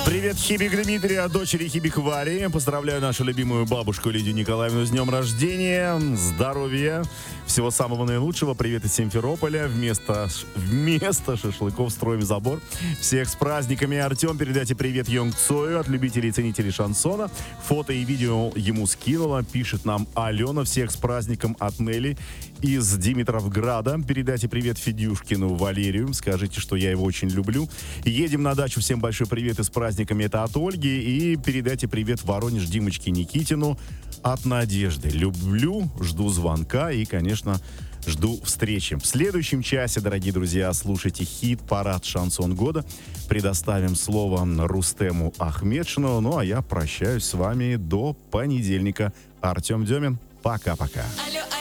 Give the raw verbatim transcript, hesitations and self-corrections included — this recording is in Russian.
Привет, Хибик Дмитрий, от дочери Хибик Вари. Поздравляю нашу любимую бабушку Лидию Николаевну с днем рождения. Здоровья, всего самого наилучшего. Привет из Симферополя. Вместо, вместо шашлыков строим забор. Всех с праздниками. Артем, передайте привет Йонг Цою от любителей и ценителей шансона. Фото и видео ему скинула. Пишет нам Алена. Всех с праздником от Нелли из Димитровграда. Передайте привет Федюшкину Валерию. Скажите, что я его очень люблю. Едем на дачу. Всем большой привет и с праздниками. Это от Ольги. И передайте привет Воронеж Димочке Никитину от Надежды. Люблю, жду звонка и, конечно, жду встречи. В следующем часе, дорогие друзья, слушайте хит-парад «Шансон года». Предоставим слово Рустему Ахмедшину. Ну, а я прощаюсь с вами до понедельника. Артем Демин. Пока-пока.